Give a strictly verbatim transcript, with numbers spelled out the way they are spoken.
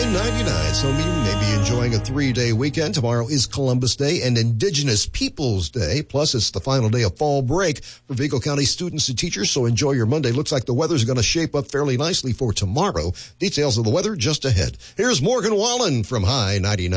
ninety-nine. Some of you may be enjoying a three-day weekend. Tomorrow is Columbus Day and Indigenous Peoples Day. Plus, it's the final day of fall break for Vigo County students and teachers, so enjoy your Monday. Looks like the weather's going to shape up fairly nicely for tomorrow. Details of the weather just ahead. Here's Morgan Wallen from High ninety-nine.